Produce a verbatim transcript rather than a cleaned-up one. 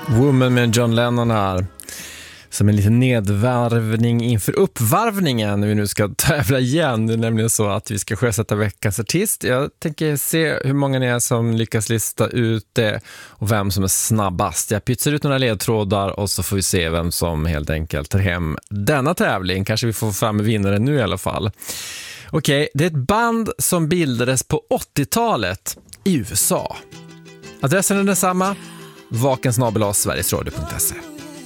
Woman med John Lennon här. Som en liten nedvarvning inför uppvarvningen när vi nu ska tävla igen. Det är nämligen så att vi ska sjösätta veckans artist. Jag tänker se hur många ni är som lyckas lista ut det och vem som är snabbast. Jag pytsar ut några ledtrådar och så får vi se vem som helt enkelt tar hem denna tävling. Kanske vi får fram vinnaren nu i alla fall. Okej, det är ett band som bildades på åttiotalet i U S A. Adressen är densamma. vakensnabel-a sverigesradio punkt se.